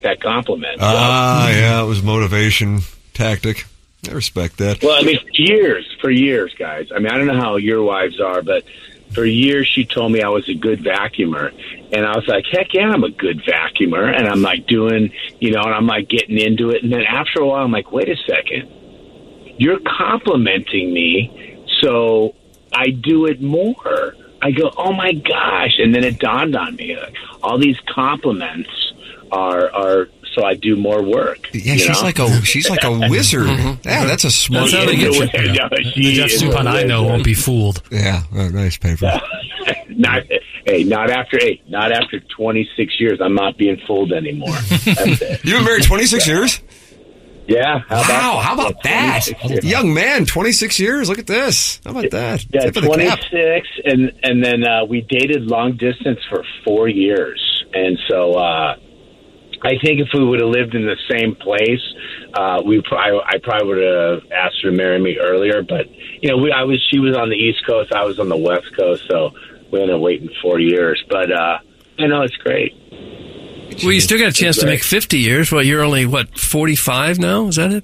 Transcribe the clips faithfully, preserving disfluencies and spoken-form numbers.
that compliment. Ah, so. yeah, it was motivation tactic. I respect that. Well, I mean, years, for years, guys. I mean, I don't know how your wives are, but for years she told me I was a good vacuumer. And I was like, heck yeah, I'm a good vacuumer. And I'm like doing, you know, and I'm like getting into it. And then after a while, I'm like, wait a second. You're complimenting me, so I do it more. I go, oh my gosh. And then it dawned on me, like, all these compliments are, are, so I do more work. Yeah, she's know? like a she's like a wizard. Mm-hmm. Yeah, that's a smart. That's how they get you. Yeah. The Jeff Suppan I know won't be fooled. Yeah, oh, nice paper. not hey, not after hey, not after twenty-six years. I'm not being fooled anymore. That's it. You've been married twenty-six yeah. years. Yeah. How wow. About how about that, young man? Twenty-six years. Look at this. How about that? Yeah, twenty-six, and and then uh, we dated long distance for four years, and so. Uh, I think if we would have lived in the same place, uh, we probably, I probably would have asked her to marry me earlier. But you know, we, I was she was on the East Coast, I was on the West Coast, so we ended up waiting four years. But uh, I know it's great. Well, you still got a chance to make fifty years. Well, you're only what forty-five now? Is that it?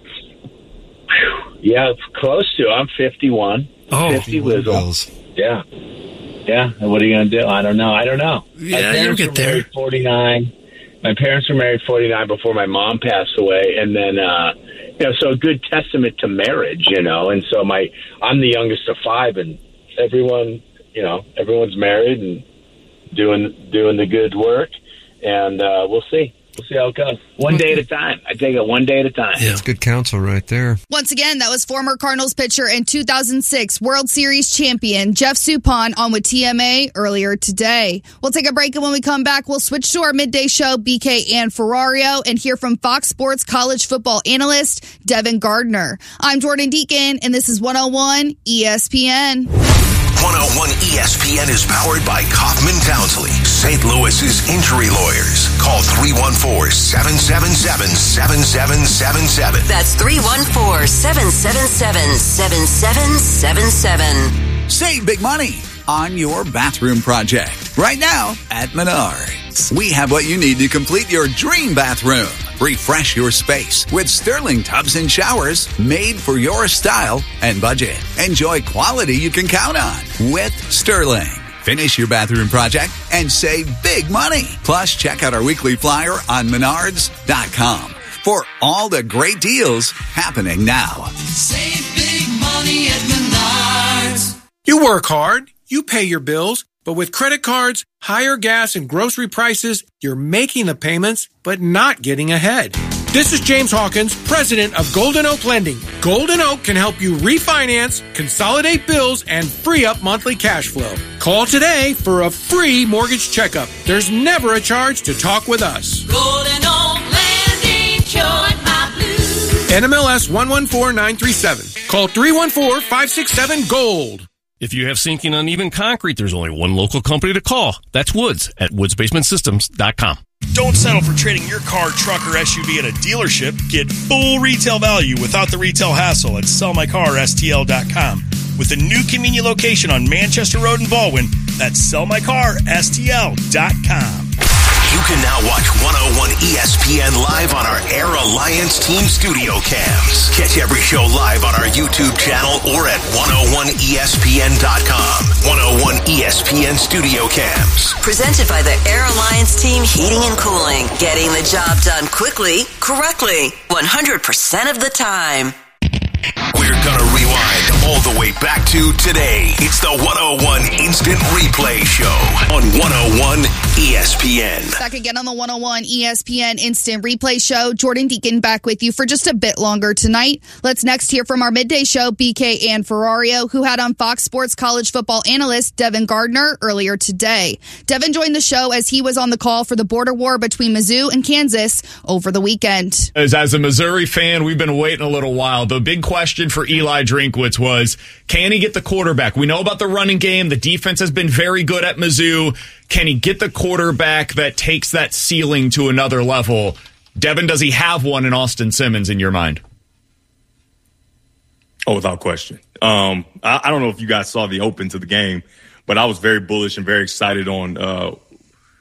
Yeah, close to. I'm fifty-one. Oh, fifty Wizzle. Yeah, yeah. And what are you gonna do? I don't know. I don't know. Yeah, you'll get there. forty-nine. My parents were married forty-nine before my mom passed away, and then uh, you know, so a good testament to marriage, you know. And so my, I'm the youngest of five, and everyone, you know, everyone's married and doing doing the good work, and uh, we'll see. We'll see how it goes. One day at a time. I take it one day at a time. Yeah, that's good counsel right there. Once again, that was former Cardinals pitcher and two thousand six World Series champion Jeff Suppan on with T M A earlier today. We'll take a break, and when we come back, we'll switch to our midday show, B K and Ferrario, and hear from Fox Sports college football analyst Devin Gardner. I'm Jordan Deacon, and this is one oh one E S P N. one oh one E S P N is powered by Kaufman Townsley, Saint Louis's injury lawyers. Call three one four, seven seven seven, seven seven seven seven. That's three one four, seven seven seven, seven seven seven seven. Save big money on your bathroom project right now at Menards. We have what you need to complete your dream bathroom. Refresh your space with Sterling tubs and showers made for your style and budget. Enjoy quality you can count on with Sterling. Finish your bathroom project and save big money. Plus, check out our weekly flyer on menards dot com for all the great deals happening now. Save big money at Menards. You work hard, you pay your bills, but with credit cards, higher gas and grocery prices, you're making the payments, but not getting ahead. This is James Hawkins, president of Golden Oak Lending. Golden Oak can help you refinance, consolidate bills, and free up monthly cash flow. Call today for a free mortgage checkup. There's never a charge to talk with us. Golden Oak Lending, cured my blues. N M L S one one four nine three seven. Call three one four, five six seven, GOLD. If you have sinking uneven concrete, there's only one local company to call. That's Woods at woods basement systems dot com. Don't settle for trading your car, truck, or S U V at a dealership. Get full retail value without the retail hassle at sell my car S T L dot com. With a new convenient location on Manchester Road in Baldwin, that's sell my car S T L dot com. You can now watch one oh one E S P N live on our Air Alliance Team Studio Cams. Catch every show live on our YouTube channel or at one oh one E S P N dot com. one oh one E S P N Studio Cams. Presented by the Air Alliance Team Heating and Cooling. Getting the job done quickly, correctly, one hundred percent of the time. We're gonna rewind all the way back to today. It's the one oh one Instant Replay Show on one oh one E S P N. Back again on the one oh one E S P N Instant Replay Show. Jordan Deacon back with you for just a bit longer tonight. Let's next hear from our midday show, B K and Ferrario, who had on Fox Sports college football analyst Devin Gardner earlier today. Devin joined the show as he was on the call for the border war between Mizzou and Kansas over the weekend. As, as a Missouri fan, we've been waiting a little while. The big question for Eli Drinkwitz was, can he get the quarterback? We know about the running game. The defense has been very good at Mizzou. Can he get the quarterback that takes that ceiling to another level? Devin, does he have one in Austin Simmons in your mind? Oh, without question. Um, I, I don't know if you guys saw the open to the game, but I was very bullish and very excited on uh,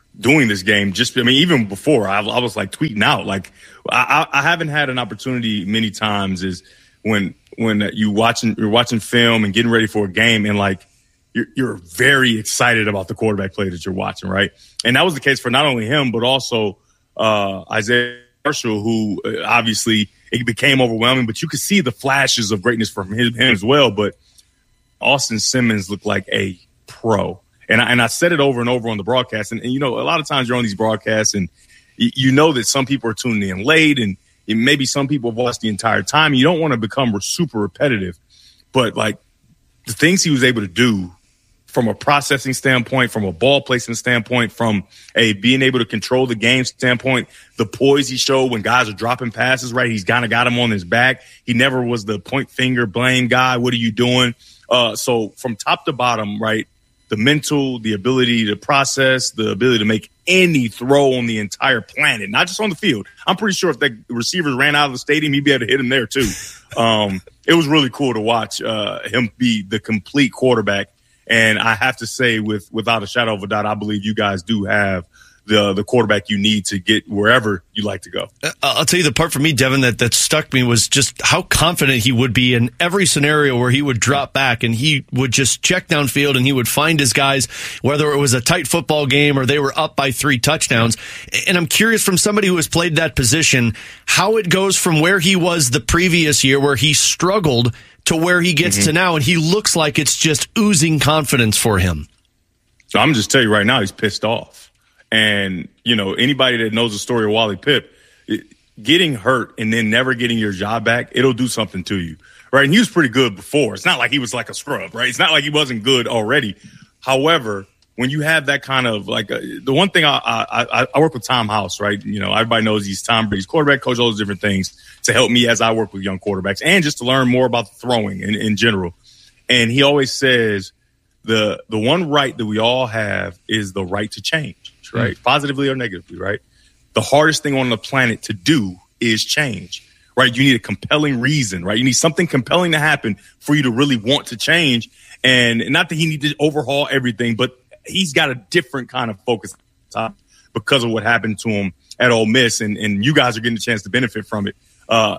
doing this game. Just, I mean, even before I, I was like tweeting out, like I, I haven't had an opportunity many times is when, when you watching, you're watching film and getting ready for a game and like, you're, you're very excited about the quarterback play that you're watching. Right. And that was the case for not only him, but also uh, Isaiah Marshall, who uh, obviously it became overwhelming, but you could see the flashes of greatness from him, him as well. But Austin Simmons looked like a pro. And I, and I said it over and over on the broadcast. And, and, you know, a lot of times you're on these broadcasts and y- you know that some people are tuning in late and, and maybe some people have watched the entire time. You don't want to become super repetitive. But, like, the things he was able to do from a processing standpoint, from a ball placement standpoint, from a being able to control the game standpoint, the poise he showed when guys are dropping passes, right? He's kind of got him on his back. He never was the point finger blame guy. What are you doing? Uh, so from top to bottom, right, the mental, the ability to process, the ability to make any throw on the entire planet, not just on the field. I'm pretty sure if the receivers ran out of the stadium, he'd be able to hit him there too. Um, it was really cool to watch uh, him be the complete quarterback. And I have to say, with without a shadow of a doubt, I believe you guys do have the the quarterback you need to get wherever you like to go. I'll tell you the part for me, Devin, that, that stuck me was just how confident he would be in every scenario where he would drop back and he would just check downfield and he would find his guys, whether it was a tight football game or they were up by three touchdowns. And I'm curious from somebody who has played that position, how it goes from where he was the previous year where he struggled to where he gets mm-hmm. to now. And he looks like it's just oozing confidence for him. So I'm just telling you right now, he's pissed off. And, you know, anybody that knows the story of Wally Pipp, it, getting hurt and then never getting your job back, it'll do something to you, right? And he was pretty good before. It's not like he was like a scrub, right? It's not like he wasn't good already. However, when you have that kind of like uh, the one thing I, I I work with Tom House, right? You know, everybody knows he's Tom Brady's quarterback coach, all those different things to help me as I work with young quarterbacks and just to learn more about the throwing in, in general. And he always says the the one right that we all have is the right to change. Right? Mm. Positively or negatively, right? The hardest thing on the planet to do is change, right? You need a compelling reason, right? You need something compelling to happen for you to really want to change. And not that he needs to overhaul everything, but he's got a different kind of focus because of what happened to him at Ole Miss. And, and you guys are getting a chance to benefit from it. Uh,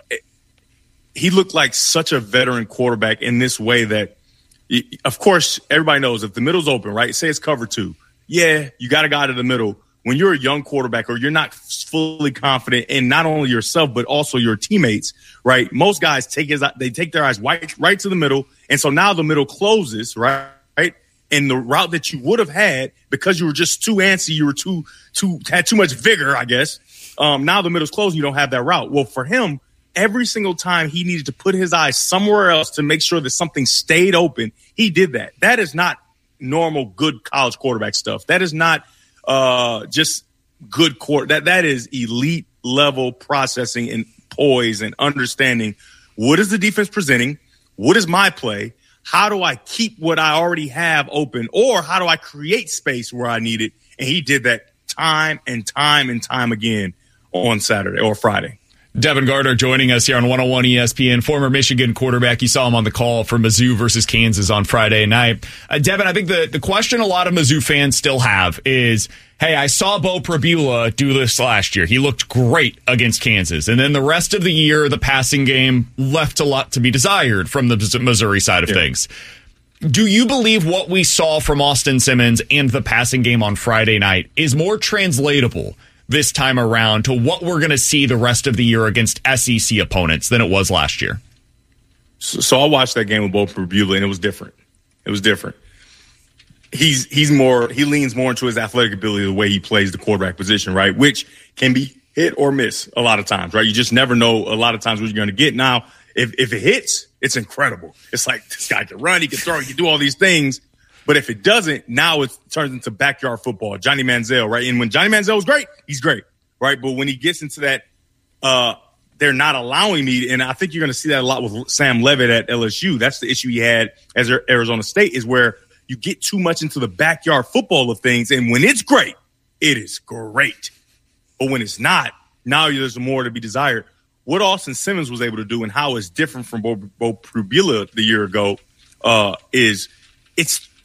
he looked like such a veteran quarterback in this way that, of course, everybody knows if the middle's open, right? Say it's cover two. Yeah, you got a guy to the middle. When you're a young quarterback or you're not fully confident in not only yourself, but also your teammates, right? Most guys take his, they take their eyes right, right to the middle. And so now the middle closes, right? Right. And the route that you would have had because you were just too antsy, you were too, too, had too much vigor, I guess. Um, now the middle's closed and you don't have that route. Well, for him, every single time he needed to put his eyes somewhere else to make sure that something stayed open, he did that. That is not normal good college quarterback stuff. That is not uh, just good court. That that is elite level processing and poise and understanding. What is the defense presenting? What is my play? How do I keep what I already have open? Or how do I create space where I need it? And he did that time and time and time again on Saturday or Friday. Devin Gardner joining us here on one oh one E S P N, former Michigan quarterback. You saw him on the call for Mizzou versus Kansas on Friday night. Uh, Devin, I think the, the question a lot of Mizzou fans still have is, hey, I saw Beau Pribula do this last year. He looked great against Kansas. And then the rest of the year, the passing game left a lot to be desired from the Missouri side of yeah. things. Do you believe what we saw from Austin Simmons and the passing game on Friday night is more translatable this time around to what we're going to see the rest of the year against S E C opponents than it was last year? So, so I watched that game with Beau Pribula, and it was different. It was different. He's he's more he leans more into his athletic ability, the way he plays the quarterback position, right? Which can be hit or miss a lot of times, right? You just never know a lot of times what you're going to get. Now, if if it hits, it's incredible. It's like this guy can run, he can throw, he can do all these things. But if it doesn't, now it turns into backyard football. Johnny Manziel, right? And when Johnny Manziel was great, he's great, right? But when he gets into that, uh, they're not allowing me. And I think you're going to see that a lot with Sam Levitt at L S U. That's the issue he had as Arizona State, is where you get too much into the backyard football of things. And when it's great, it is great. But when it's not, now there's more to be desired. What Austin Simmons was able to do and how it's different from Beau, Beau Pribula the year ago uh, is it's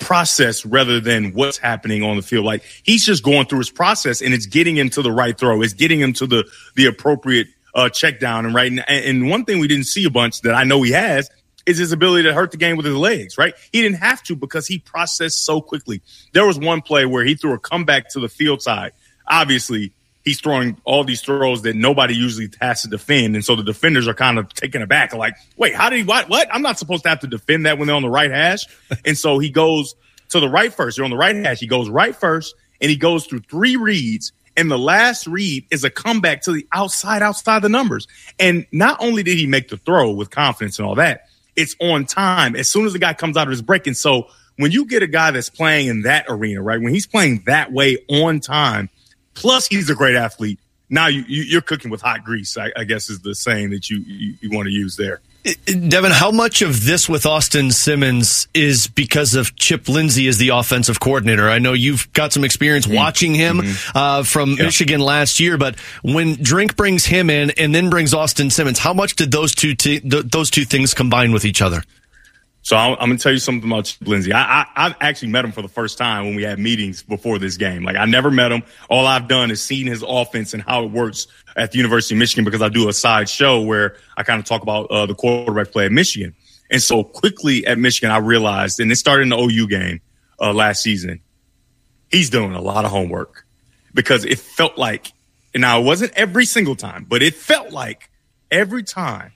process rather than what's happening on the field. Like, he's just going through his process, and it's getting him to the right throw. It's getting him to the the appropriate uh, check down. And right, and, and one thing we didn't see a bunch that I know he has is his ability to hurt the game with his legs, right? He didn't have to because he processed so quickly. There was one play where he threw a comeback to the field side. Obviously, he's throwing all these throws that nobody usually has to defend. And so the defenders are kind of taken aback, like, wait, how did he, what, what? I'm not supposed to have to defend that when they're on the right hash. And so he goes to the right first. They're on the right hash. He goes right first, and he goes through three reads. And the last read is a comeback to the outside, outside the numbers. And not only did he make the throw with confidence and all that, it's on time as soon as the guy comes out of his break. And so when you get a guy that's playing in that arena, right, when he's playing that way on time, plus he's a great athlete, now you, you, you're cooking with hot grease, I, I guess is the saying that you, you, you want to use there. Devin, how much of this with Austin Simmons is because of Chip Lindsey as the offensive coordinator? I know you've got some experience mm-hmm. watching him mm-hmm. uh, from yeah. Michigan last year, but when Drink brings him in and then brings Austin Simmons, how much did those two t- th- those two things combine with each other? So I'm, I'm going to tell you something about Chip Lindsey. I, I, I actually met him for the first time when we had meetings before this game. Like, I never met him. All I've done is seen his offense and how it works at the University of Michigan, because I do a side show where I kind of talk about uh, the quarterback play at Michigan. And so quickly at Michigan, I realized, and it started in the O U game uh, last season, he's doing a lot of homework, because it felt like, and now it wasn't every single time, but it felt like every time,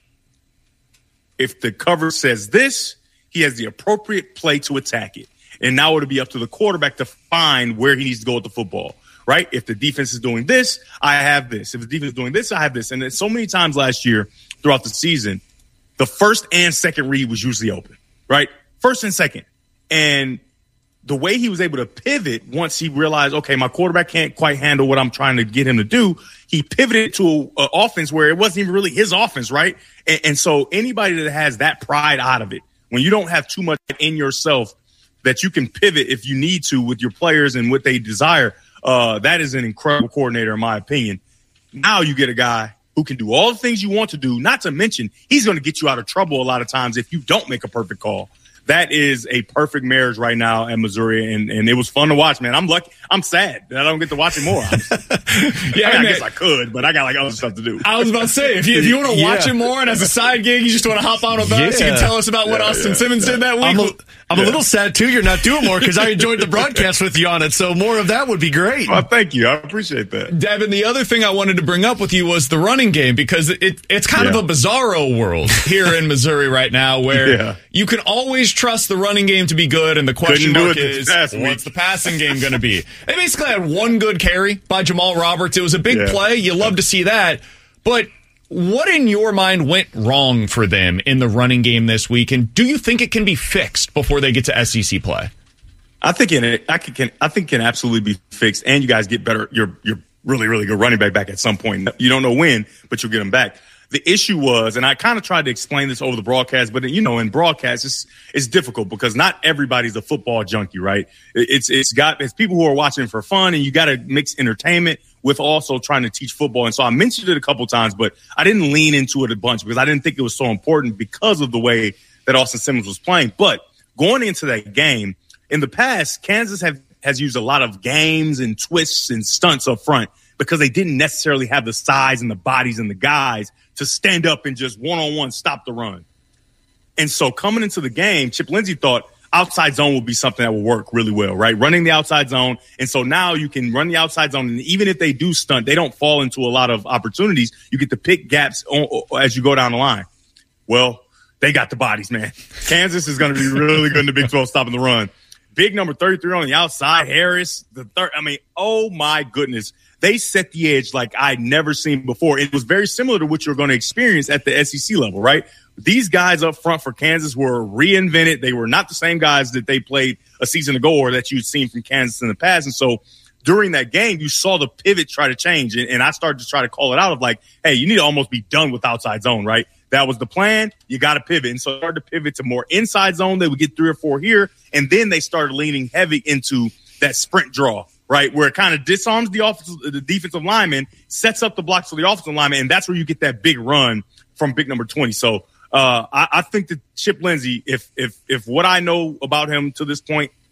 if the cover says this, he has the appropriate play to attack it. And now it'll be up to the quarterback to find where he needs to go with the football, right? If the defense is doing this, I have this. If the defense is doing this, I have this. And then so many times last year throughout the season, the first and second read was usually open, right? First and second. And the way he was able to pivot once he realized, okay, my quarterback can't quite handle what I'm trying to get him to do, he pivoted to an offense where it wasn't even really his offense, right? And, and so anybody that has that pride out of it, when you don't have too much in yourself that you can pivot if you need to with your players and what they desire, uh, that is an incredible coordinator, in my opinion. Now you get a guy who can do all the things you want to do, not to mention he's going to get you out of trouble a lot of times if you don't make a perfect call. That is a perfect marriage right now at Missouri, and, and it was fun to watch, man. I'm lucky. I'm sad that I don't get to watch it more. yeah, I, mean, I guess I could, but I got like other stuff to do. I was about to say, if you, if you want to yeah. watch it more and as a side gig, you just want to hop on with us, yeah. you can tell us about what yeah, Austin yeah, Simmons yeah. did that week. I'm a, I'm yeah. a little sad, too, you're not doing more, because I enjoyed the broadcast with you on it, so more of that would be great. Well, thank you. I appreciate that. Devin, the other thing I wanted to bring up with you was the running game, because it, it's kind yeah. of a bizarro world here in Missouri right now, where yeah. you can always trust the running game to be good, and the question mark is, what's the passing game going to be? They basically had one good carry by Jamal Roberts. It was a big yeah. play. You love to see that. But what in your mind went wrong for them in the running game this week, and do you think it can be fixed before they get to S E C play? I think it. I can. I think it can absolutely be fixed, and you guys get better. You're you're really really good running back back at some point. You don't know when, but you'll get them back. The issue was, and I kind of tried to explain this over the broadcast, but, you know, in broadcast, it's, it's difficult because not everybody's a football junkie, right? It's, it's got, it's people who are watching for fun, and you got to mix entertainment with also trying to teach football. And so I mentioned it a couple times, but I didn't lean into it a bunch because I didn't think it was so important because of the way that Austin Simmons was playing. But going into that game, in the past, Kansas have, has used a lot of games and twists and stunts up front because they didn't necessarily have the size and the bodies and the guys to stand up and just one-on-one stop the run. And so coming into the game, Chip Lindsey thought outside zone would be something that would work really well, right? Running the outside zone. And so now you can run the outside zone, and even if they do stunt, they don't fall into a lot of opportunities. You get to pick gaps on, as you go down the line. Well, they got the bodies, man. Kansas is going to be really good in the Big twelve stopping the run. Big number thirty-three on the outside, Harris, the third. I mean, oh my goodness. They set the edge like I'd never seen before. It was very similar to what you're going to experience at the S E C level, right? These guys up front for Kansas were reinvented. They were not the same guys that they played a season ago or that you'd seen from Kansas in the past. And so during that game, you saw the pivot try to change. And, and I started to try to call it out of like, hey, you need to almost be done with outside zone, right? That was the plan. You got to pivot. And so I started to pivot to more inside zone. They would get three or four here. And then they started leaning heavy into that sprint draw, right, where it kind of disarms the offensive, the defensive lineman, sets up the blocks for the offensive lineman, and that's where you get that big run from big number twenty. So uh, I, I think that Chip Lindsey, if if if what I know about him to this point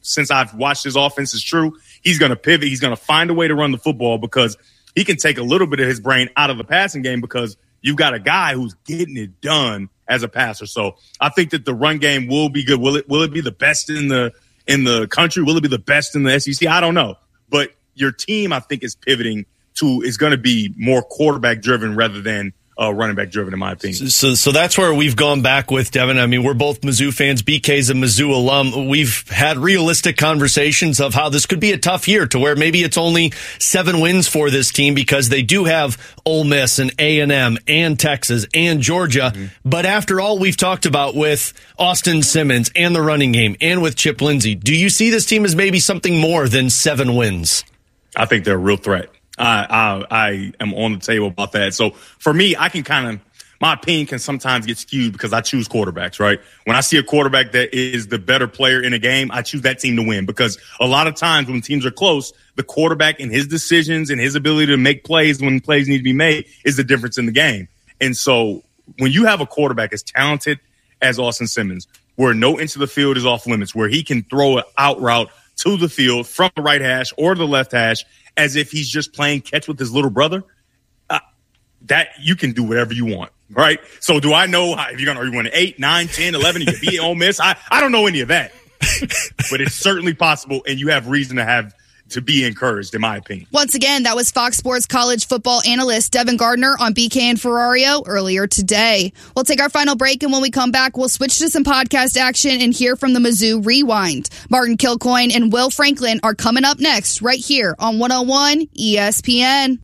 since I've watched his offense is true. He's going to pivot. He's going to find a way to run the football because he can take a little bit of his brain out of the passing game because you've got a guy who's getting it done as a passer. So I think that the run game will be good. Will it, will it be the best in the, in the country? Will it be the best in the S E C? I don't know. But your team, I think, is pivoting to, is going to be more quarterback driven rather than Uh, running back driven, in my opinion. So, so that's where we've gone back with Devin. I mean, we're both Mizzou fans. B K's a Mizzou alum. We've had realistic conversations of how this could be a tough year to where maybe it's only seven wins for this team because they do have Ole Miss and A and M and Texas and Georgia. Mm-hmm. But after all we've talked about with Austin Simmons and the running game and with Chip Lindsey, do you see this team as maybe something more than seven wins? I think they're a real threat. I, I I am on the table about that. So for me, I can kind of, my opinion can sometimes get skewed because I choose quarterbacks, right? When I see a quarterback that is the better player in a game, I choose that team to win because a lot of times when teams are close, the quarterback and his decisions and his ability to make plays when plays need to be made is the difference in the game. And so when you have a quarterback as talented as Austin Simmons, where no inch of the field is off limits, where he can throw an out route to the field from the right hash or the left hash, as if he's just playing catch with his little brother, uh, that you can do whatever you want, right? So do I know how, if you're going to win eight, nine, ten, eleven, you can beat Ole Miss? I, I don't know any of that. But it's certainly possible, and you have reason to have to be encouraged, in my opinion. Once again, that was Fox Sports college football analyst Devin Gardner on B K and Ferrario earlier today. We'll take our final break, and when we come back, we'll switch to some podcast action and hear from the Mizzou Rewind. Martin Kilcoyne and Will Franklin are coming up next right here on one oh one E S P N.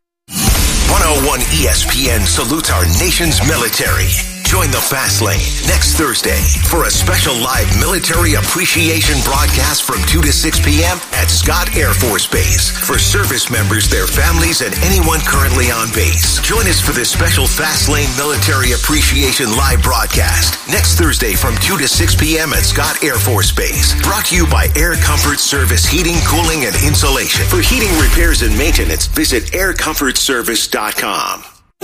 one oh one E S P N salutes our nation's military. Join the Fast Lane next Thursday for a special live military appreciation broadcast from two to six p.m. at Scott Air Force Base for service members, their families, and anyone currently on base. Join us for this special Fast Lane military appreciation live broadcast next Thursday from two to six p.m. at Scott Air Force Base. Brought to you by Air Comfort Service Heating, Cooling, and Insulation. For heating repairs and maintenance, visit air comfort service dot com.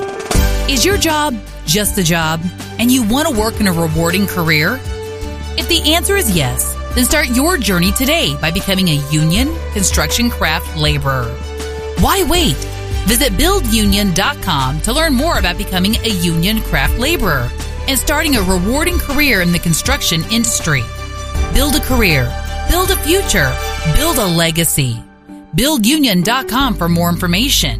Is your job just a job, and you want to work in a rewarding career? If the answer is yes, then start your journey today by becoming a union construction craft laborer. Why wait? Visit build union dot com to learn more about becoming a union craft laborer and starting a rewarding career in the construction industry. Build a career, build a future, build a legacy. build union dot com for more information.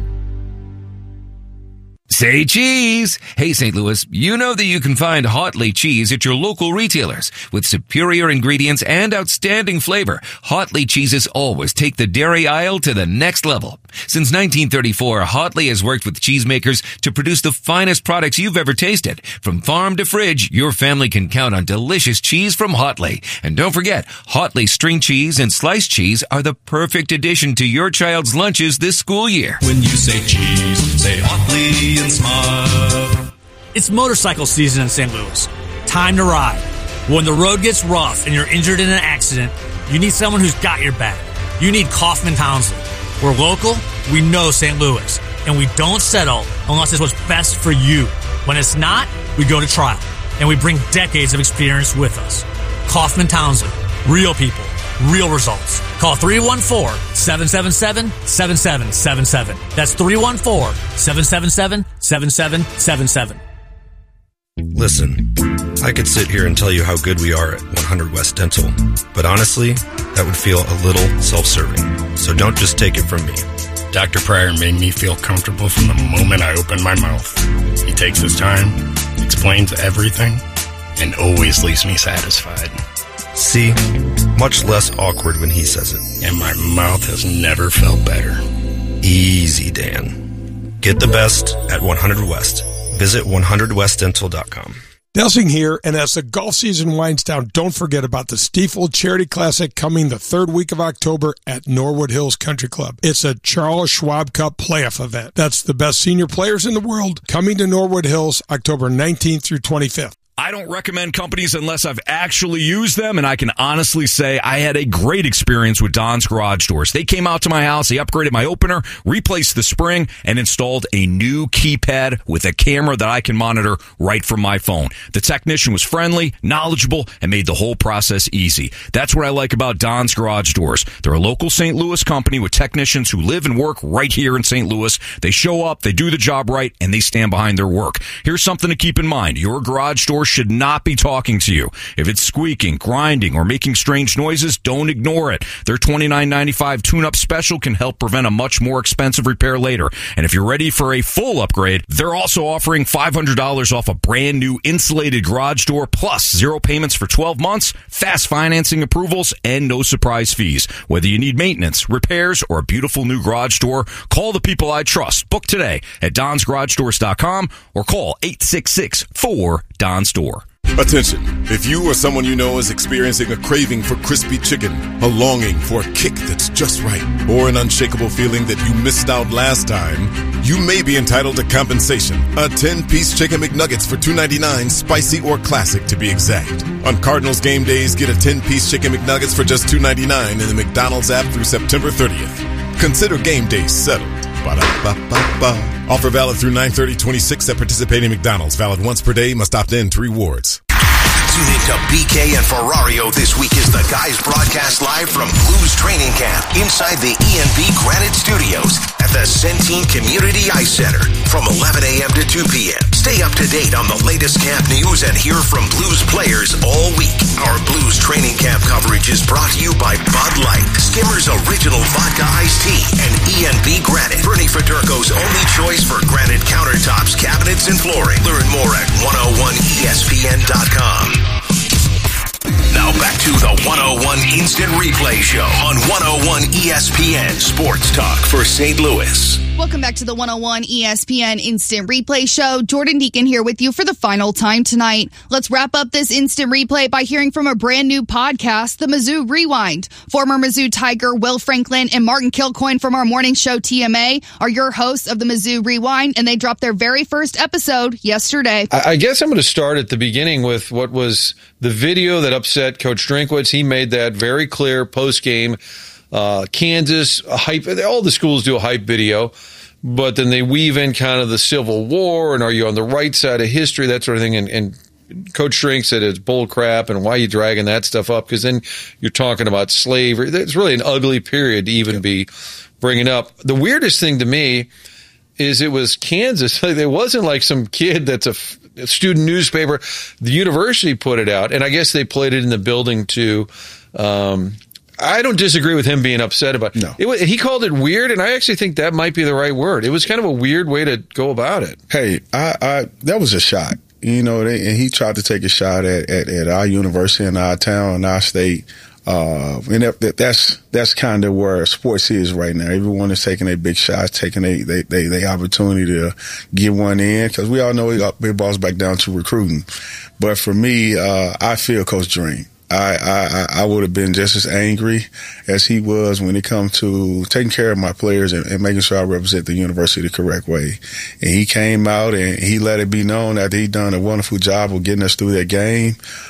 Say cheese! Hey, Saint Louis, you know that you can find Hotley cheese at your local retailers. With superior ingredients and outstanding flavor, Hotley cheeses always take the dairy aisle to the next level. Since nineteen thirty-four, Hotley has worked with cheesemakers to produce the finest products you've ever tasted. From farm to fridge, your family can count on delicious cheese from Hotley. And don't forget, Hotley string cheese and sliced cheese are the perfect addition to your child's lunches this school year. When you say cheese, say Hotley and smile. It's motorcycle season in Saint Louis. Time to ride. When the road gets rough and you're injured in an accident, you need someone who's got your back. You need Kaufman Townsley. We're local, we know Saint Louis, and we don't settle unless it's what's best for you. When it's not, we go to trial, and we bring decades of experience with us. Kaufman Townsley. Real people. Real results. Call three one four, seven seven seven, seven seven seven seven. That's three one four, seven seven seven, seven seven seven seven. Listen, I could sit here and tell you how good we are at one hundred West Dental, but honestly, that would feel a little self-serving. So don't just take it from me. Doctor Pryor made me feel comfortable from the moment I opened my mouth. He takes his time, explains everything, and always leaves me satisfied. See? Much less awkward when he says it. And my mouth has never felt better. Easy, Dan. Get the best at one hundred West. Visit one hundred west dental dot com. Delsing here, and as the golf season winds down, don't forget about the Stiefel Charity Classic coming the third week of October at Norwood Hills Country Club. It's a Charles Schwab Cup playoff event. That's the best senior players in the world coming to Norwood Hills October nineteenth through twenty-fifth. I don't recommend companies unless I've actually used them, and I can honestly say I had a great experience with Don's Garage Doors. They came out to my house, they upgraded my opener, replaced the spring, and installed a new keypad with a camera that I can monitor right from my phone. The technician was friendly, knowledgeable, and made the whole process easy. That's what I like about Don's Garage Doors. They're a local Saint Louis company with technicians who live and work right here in Saint Louis. They show up, they do the job right, and they stand behind their work. Here's something to keep in mind. Your garage door should not be talking to you. If it's squeaking, grinding, or making strange noises, don't ignore it. Their twenty-nine ninety-five tune-up special can help prevent a much more expensive repair later. And if you're ready for a full upgrade, they're also offering five hundred dollars off a brand new insulated garage door, plus zero payments for twelve months, fast financing approvals, and no surprise fees. Whether you need maintenance, repairs, or a beautiful new garage door, call the people I trust. Book today at dons garage doors dot com or call eight six six, four, D O N S door. Attention, if you or someone you know is experiencing a craving for crispy chicken, a longing for a kick that's just right, or an unshakable feeling that you missed out last time, you may be entitled to compensation. A ten-piece Chicken McNuggets for two ninety-nine, spicy or classic to be exact. On Cardinals game days, get a ten-piece Chicken McNuggets for just two ninety-nine in the McDonald's app through September thirtieth. Consider game days settled. Ba-da-ba-ba-ba. Offer valid through nine thirty twenty-six at participating McDonald's. Valid once per day. Must opt in to rewards. Tune in to B K and Ferrario this week as the guys broadcast live from Blues Training Camp inside the E and B Granite Studios at the Centene Community Ice Center from eleven a.m. to two p.m. Stay up to date on the latest camp news and hear from Blues players all week. Our Blues Training Camp coverage is brought to you by Bud Light, Skimmer's Original Vodka Iced Tea, and E and B Granite, Bernie Federko's only choice for granite countertops, cabinets, and flooring. Learn more at one oh one E S P N dot com. Now back to the one oh one Instant Replay Show on one oh one E S P N Sports Talk for Saint Louis. Welcome back to the one oh one E S P N Instant Replay Show. Jordan Deacon here with you for the final time tonight. Let's wrap up this Instant Replay by hearing from a brand new podcast, the Mizzou Rewind. Former Mizzou Tiger Will Franklin and Martin Kilcoyne from our morning show T M A are your hosts of the Mizzou Rewind, and they dropped their very first episode yesterday. I guess I'm going to start at the beginning with what was the video that upset Coach Drinkwitz. He made that very clear post-game. Uh, Kansas, a hype, all the schools do a hype video, but then they weave in kind of the Civil War and are you on the right side of history, that sort of thing. And, and Coach Drink said it's bull crap and why are you dragging that stuff up? Because then you're talking about slavery. It's really an ugly period to even be bringing up. The weirdest thing to me is it was Kansas. It wasn't like some kid that's a, a student newspaper. The university put it out, and I guess they played it in the building too. Um, I don't disagree with him being upset about it. No. It was, he called it weird, and I actually think that might be the right word. It was kind of a weird way to go about it. Hey, I, I that was a shot. You know, they, and he tried to take a shot at, at, at our university and our town and our state. Uh, and that, that, that's that's kind of where sports is right now. Everyone is taking a big shot, taking a they they, they opportunity to get one in, because we all know it, it boils back down to recruiting. But for me, uh, I feel Coach Dream. I, I, I would have been just as angry as he was when it comes to taking care of my players and, and making sure I represent the university the correct way. And he came out and he let it be known that he'd done a wonderful job of getting us through that game,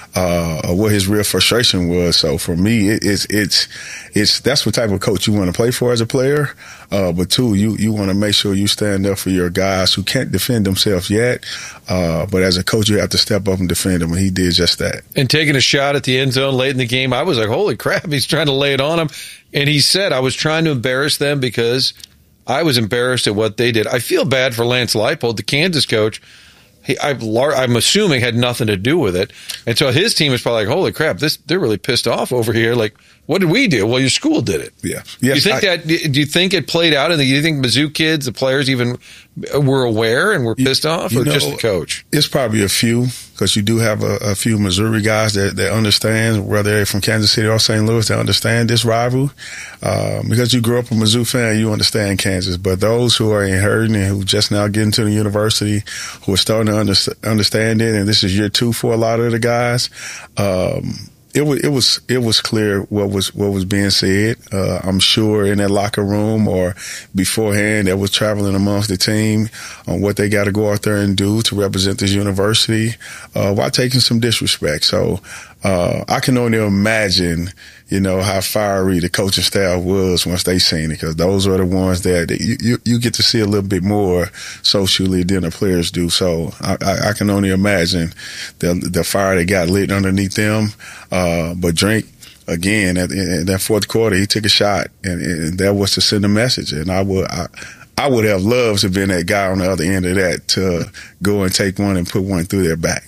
uh, what his real frustration was. So for me, it, it's, it's, it's, that's what type of coach you want to play for as a player. Uh, but two, you, you want to make sure you stand up for your guys who can't defend themselves yet. Uh, but as a coach, you have to step up and defend them. And he did just that. And taking a shot at the end zone late in the game, I was like, holy crap, he's trying to lay it on him. And he said, I was trying to embarrass them because I was embarrassed at what they did. I feel bad for Lance Leipold, the Kansas coach. He, I, I'm assuming had nothing to do with it. And so his team is probably like, holy crap, this they're really pissed off over here. Like, what did we do? Well, your school did it. Yeah. Yes, do you think I, that? Do you think it played out? And do you think Mizzou kids, the players, even were aware and were pissed off, or know, just the coach? It's probably a few, because you do have a, a few Missouri guys that, that understand, whether they're from Kansas City or Saint Louis, they understand this rival. Um, because you grew up a Mizzou fan, you understand Kansas. But those who are inheriting and who just now getting to the university, who are starting to under, understand it, and this is year two for a lot of the guys. Um, it was it was it was clear what was what was being said. Uh, I'm sure in that locker room or beforehand that was traveling amongst the team on what they got to go out there and do to represent this university uh, while taking some disrespect. So uh, I can only imagine, you know, how fiery the coaching staff was once they seen it, because those are the ones that you, you, you get to see a little bit more socially than the players do. So I, I, I can only imagine the the fire that got lit underneath them. Uh, but Drink, again, at, in that fourth quarter, he took a shot, and, and that was to send a message. And I would I, I would have loved to have been that guy on the other end of that to go and take one and put one through their back.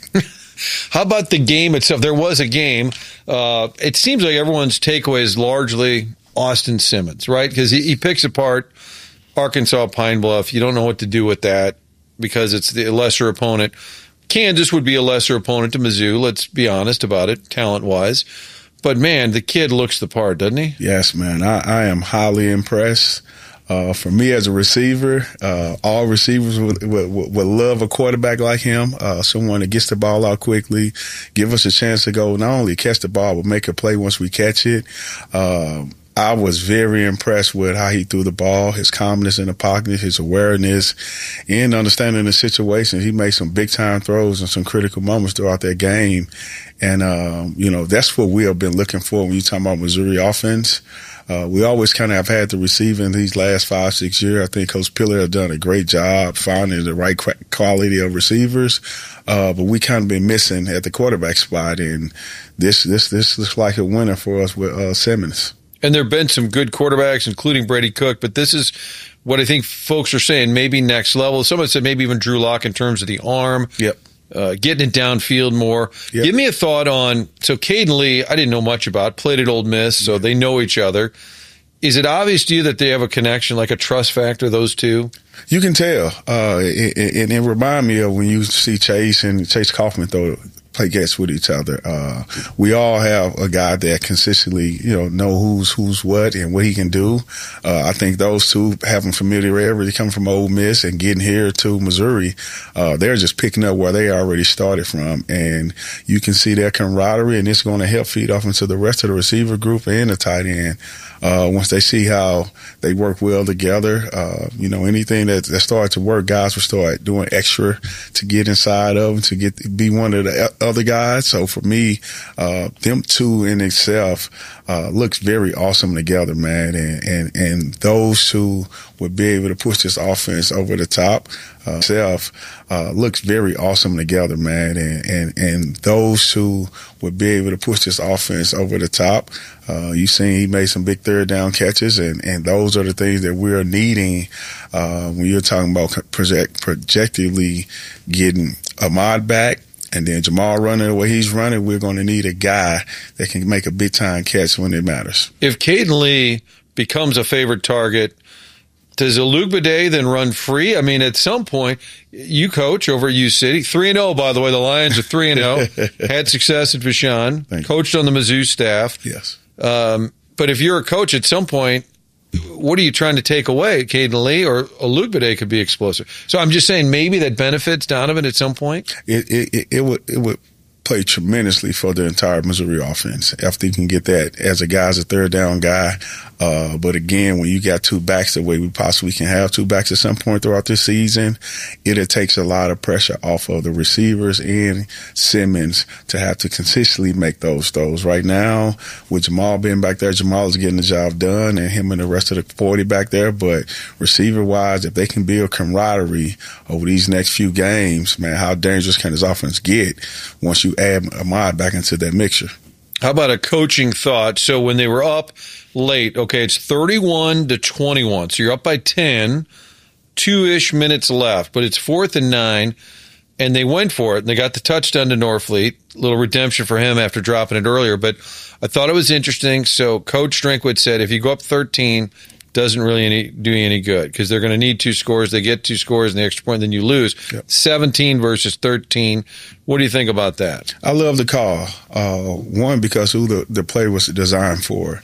How about the game itself? There was a game. Uh, it seems like everyone's takeaway is largely Austin Simmons, right? Because he, he picks apart Arkansas Pine Bluff. You don't know what to do with that because it's the lesser opponent. Kansas would be a lesser opponent to Mizzou, let's be honest about it, talent-wise. But, man, the kid looks the part, doesn't he? Yes, man. I, I am highly impressed. Uh, for me as a receiver, uh, all receivers would, would, would love a quarterback like him, uh, someone that gets the ball out quickly, give us a chance to go not only catch the ball, but make a play once we catch it. Uh, I was very impressed with how he threw the ball, his calmness in the pocket, his awareness, and understanding the situation. He made some big-time throws and some critical moments throughout that game. And, um, you know, that's what we have been looking for when you talk about Missouri offense. Uh, we always kind of have had the receiving these last five, six years. I think Coach Pillar has done a great job finding the right quality of receivers. Uh, but we kind of been missing at the quarterback spot. And this, this, this looks like a winner for us with uh, Simmons. And there have been some good quarterbacks, including Brady Cook, but this is what I think folks are saying, maybe next level. Someone said maybe even Drew Lock in terms of the arm. Yep. Uh, getting it downfield more. Yep. Give me a thought on, so Caden Lee, I didn't know much about, played at Ole Miss, so yeah. They know each other. Is it obvious to you that they have a connection, like a trust factor, those two? You can tell. Uh, it, it, it reminds me of when you see Chase and Chase Kaufman throw play games with each other. Uh, we all have a guy that consistently, you know, know who's who's what and what he can do. Uh, I think those two having familiarity coming from Ole Miss and getting here to Missouri, uh, they're just picking up where they already started from, and you can see their camaraderie, and it's going to help feed off into the rest of the receiver group and the tight end. Uh, once they see how they work well together, uh, you know, anything that, that started to work, guys will start doing extra to get inside of and to get be one of the other guys. So for me, uh, them two in itself uh, looks very awesome together, man. And, and, and those two would be able to push this offense over the top. Uh, self uh, looks very awesome together, man. And, and, and those two would be able to push this offense over the top. Uh, you seen he made some big third down catches, and, and those are the things that we're needing uh, when you're talking about project, projectively getting Ahmad back. And then Jamal running the way he's running, we're going to need a guy that can make a big-time catch when it matters. If Caden Lee becomes a favorite target, does Olugbade then run free? I mean, at some point, you coach over at U City. three and oh, by the way. The Lions are three and oh. Had success at Vashon. Coached on the Mizzou staff. Yes. Um, but if you're a coach at some point, what are you trying to take away? Caden Lee or Olugbade could be explosive. So I'm just saying maybe that benefits Donovan at some point. It it, it, it would it would play tremendously for the entire Missouri offense after you can get that as a guy, as a third down guy. Uh, but again, when you got two backs the way we possibly can have two backs at some point throughout this season, it, it takes a lot of pressure off of the receivers and Simmons to have to consistently make those throws. Right now, with Jamal being back there, Jamal is getting the job done, and him and the rest of the forty back there. But receiver-wise, if they can build camaraderie over these next few games, man, how dangerous can this offense get once you add Ahmad back into that mixture? How about a coaching thought? So when they were up late, okay, it's thirty-one to twenty-one. So you're up by ten, two-ish minutes left, but it's fourth and nine, and they went for it, and they got the touchdown to Norfleet. A little redemption for him after dropping it earlier, but I thought it was interesting. So Coach Drinkwitz said if you go up thirteen, doesn't really any, do you any good because they're going to need two scores. They get two scores in the extra point, then you lose. Yep. seventeen versus thirteen. What do you think about that? I love the call. Uh, one, because who the, the play was designed for.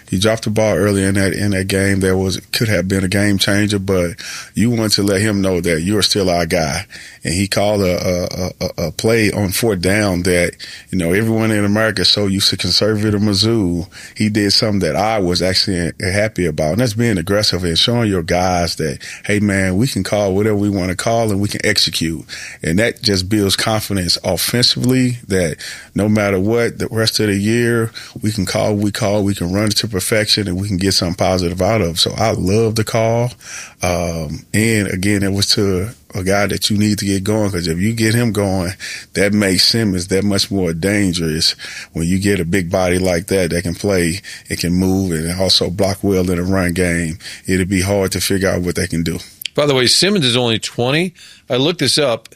He dropped the ball early in that in that game. There was could have been a game changer, but you want to let him know that you're still our guy. And he called a, a, a, a play on fourth down that, you know, everyone in America is so used to conservative Mizzou. He did something that I was actually happy about, and that's being aggressive and showing your guys that, hey, man, we can call whatever we want to call and we can execute. And that just builds confidence offensively that no matter what, the rest of the year, we can call what we call, we can run it to perfection, and we can get something positive out of. So I love the call. Um, and, again, it was to a guy that you need to get going, because if you get him going, that makes Simmons that much more dangerous. When you get a big body like that that can play, it can move, and also block well in a run game, it'll be hard to figure out what they can do. By the way, Simmons is only twenty. I looked this up.